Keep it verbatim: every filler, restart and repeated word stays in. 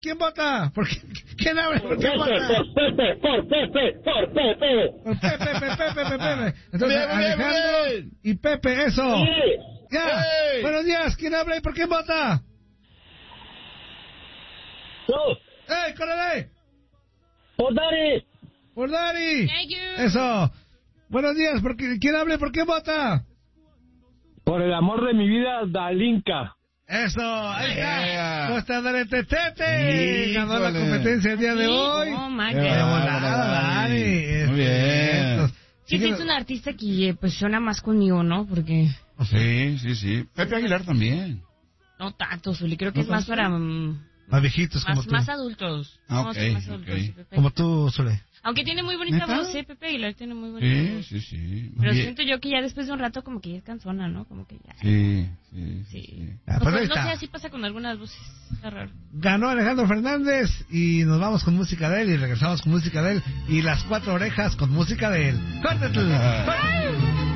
¿Quién vota? ¿Por qué? ¿Quién habla? ¿Por qué Pepe, vota? por Pepe, por Pepe, por Pepe. Por Pepe, Pepe, Pepe, Pepe. Entonces, Bien, bien, Alejandro bien. y Pepe, eso. Sí. Ya. Hey. Buenos días. ¿Quién habla y por qué vota? Tú, ¡Ey, córrele! por Dari. Por Dari. Thank you. Eso. Buenos días. ¿Por qué? ¿Quién habla y por qué vota? Por el amor de mi vida, Dalinka. Eso. Ahí está. Yeah. Costa del Tetete. Ganó la Híjole. competencia el día de hoy. Oh, my Qué God. Qué bárbaro, volada, Dari. Dari. Muy bien. Estos. Sí, Sí, sí, es un artista que eh, pues suena más conmigo, ¿no? Porque Sí, sí, sí. Pepe Aguilar también. no tanto, Zuli. Creo que ¿No es más tanto? para mm, Más viejitos como más, tú. más adultos. Ah, No, ok, sí, más ok. adultos, sí, Pepe. Como tú, Sole. Aunque tiene muy bonita ¿Neta? voz, ¿eh? Pepe Aguilar tiene muy bonita Sí, voz. sí, sí. Pero Oye, siento yo que ya después de un rato como que ya es cansona, ¿no? Como que ya... Sí, sí, sí. Sí. sí. Ah, O pues sea, ahí no sé, está. así pasa con algunas voces. Está raro. Ganó Alejandro Fernández y nos vamos con música de él y regresamos con música de él y las cuatro orejas con música de él. ¡Córtatela!